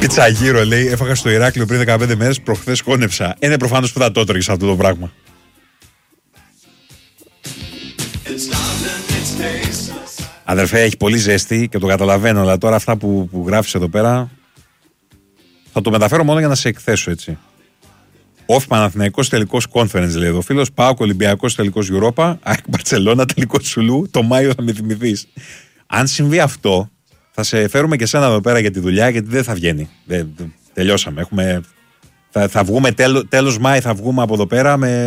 Πίτσα γύρω, λέει. Έφαγα στο Ηράκλειο πριν 15 μέρες. Προχθές χώνεψα. Είναι προφανώς που θα το έτρωγες αυτό το πράγμα. Αδερφέ, έχει πολύ ζέστη και το καταλαβαίνω, αλλά τώρα αυτά που γράφεις εδώ πέρα θα το μεταφέρω μόνο για να σε εκθέσω, έτσι. Όφ Παναθηναϊκός τελικός conference, λέει εδώ ο φίλος. ΠΑΟΚ Ολυμπιακός τελικός Europa. ΑΕΚ Μπαρτσελώνα τελικός Σουλού. Το Μάιο θα με θυμηθείς. Αν συμβεί αυτό, θα σε φέρουμε και σένα εδώ πέρα για τη δουλειά, γιατί δεν θα βγαίνει. Τελειώσαμε. Θα βγούμε τέλος Μάη, θα βγούμε από εδώ πέρα με